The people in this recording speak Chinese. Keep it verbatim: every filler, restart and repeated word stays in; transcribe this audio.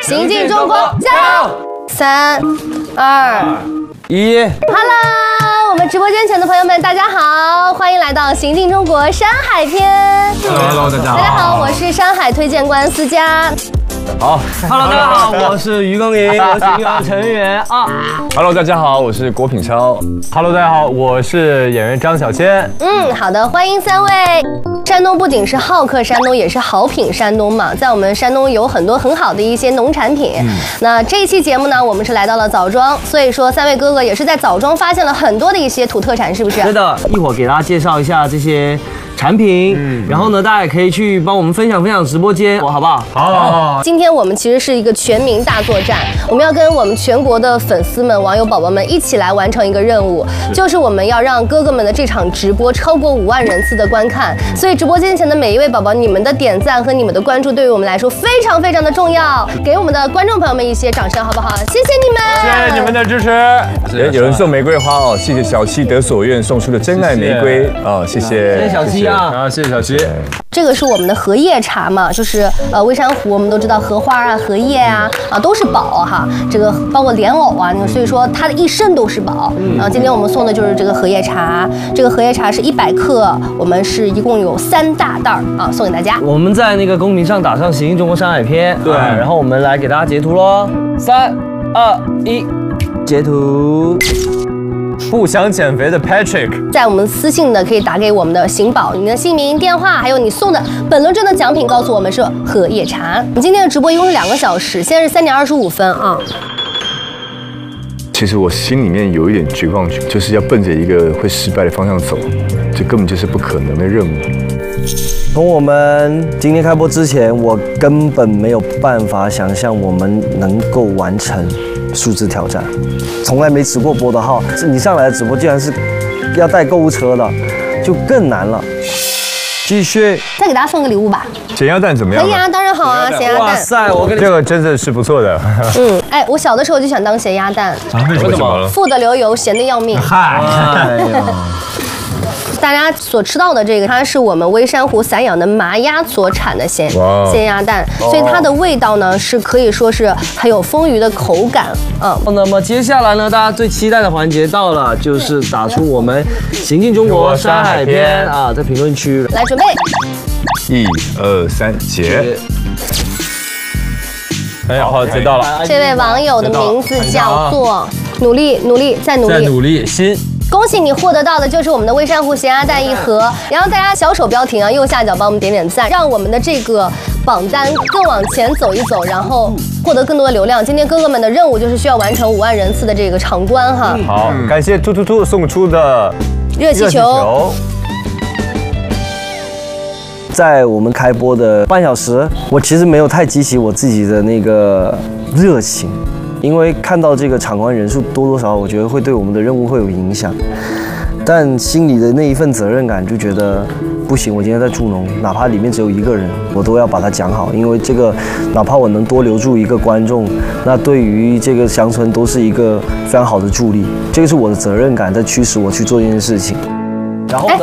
行进中国，加油！三、二、 一 ，Hello， 我们直播间前的朋友们，大家好，欢迎来到《行进中国山海篇》。 Hello， 大家好。 大家好，我是山海推荐官思佳。 好 ，Hello， 大家好，我是于公莹，我是鱼儿成员啊。 Hello， 大家好，我是郭品超。Hello， 大家好，我是演员张小千。 嗯，好的，欢迎三位。山东不仅是好客山东，也是好品山东嘛。在我们山东有很多很好的一些农产品。嗯、那这一期节目呢，我们是来到了枣庄，所以说三位哥哥也是在枣庄发现了很多的一些土特产，是不是？ 是的，一会儿给大家介绍一下这些产品，嗯、然后呢，大家也可以去帮我们分享分享直播间，好不好？ 好，好，好。 今天我们其实是一个全民大作战，我们要跟我们全国的粉丝们、网友宝宝们一起来完成一个任务，就是我们要让哥哥们的这场直播超过五万人次的观看。所以直播间前的每一位宝宝，你们的点赞和你们的关注对于我们来说非常非常的重要，给我们的观众朋友们一些掌声，好不好？谢谢你们， 谢谢你们的支持。有人送玫瑰花哦，谢谢小七得所愿送出的真爱玫瑰哦，谢谢， 谢谢小七啊， 啊，谢谢小七。 这个是我们的荷叶茶嘛，就是呃微山湖，我们都知道荷花啊、荷叶啊啊都是宝哈，这个包括莲藕啊，所以说它的一身都是宝。然后今天我们送的就是这个荷叶茶，这个荷叶茶是一百克，我们是一共有三大袋啊，送给大家。 我们在那个公屏上打上“行进中国山海篇”，对，然后我们来给大家截图喽，三、二、一，截图。 不想减肥的 Patrick， 在我们私信的可以打给我们的行宝，你的姓名、电话，还有你送的本轮证的奖品，告诉我们是荷叶茶。我们今天的直播一共是两个小时，现在是三点二十五分啊。 其实我心里面有一点绝望，就是要奔着一个会失败的方向走，这根本就是不可能的任务。 从我们今天开播之前，我根本没有办法想象我们能够完成数字挑战，从来没直过播的号，你上来的直播竟然是要带购物车的，就更难了。继续， 再给大家送个礼物吧。 咸鸭蛋怎么样？ 可以啊，当然好啊，咸鸭蛋。 哇塞，我跟你这个真的是不错的。 嗯，哎，我小的时候就想当咸鸭蛋。 啊？为什么？ 富得流油，咸的要命。 嗨。 大家所吃到的这个，它是我们微山湖散养的麻鸭所产的咸咸鸭蛋，所以它的味道呢是可以说是很有丰腴的口感。嗯， 那么接下来呢，大家最期待的环节到了，就是打出我们行进中国山海篇啊，在评论区来准备， 一二三，截。 哎，好，截到了。 这位网友的名字叫做努力努力再努力再努力心。 恭喜你获得到的就是我们的微山湖咸鸭蛋一盒，然后大家小手标停啊，右下角帮我们点点赞，让我们的这个榜单更往前走一走，然后获得更多的流量。今天哥哥们的任务就是需要完成五万人次的这个场观哈。 好，感谢兔兔兔送出的热气球。 在我们开播的半小时，我其实没有太激起我自己的那个热情。因为看到这个场观人数多多少少，我觉得会对我们的任务会有影响，但心里的那一份责任感就觉得不行，我今天在助农，哪怕里面只有一个人，我都要把它讲好，因为这个哪怕我能多留住一个观众，那对于这个乡村都是一个非常好的助力，这个是我的责任感在驱使我去做这件事情。 然后呢，